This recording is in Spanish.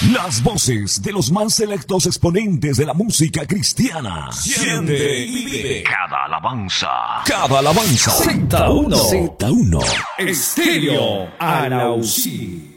Las voces de los más selectos exponentes de la música cristiana. Siente y vive cada alabanza. Cada alabanza. Z1. Estéreo Arauzí.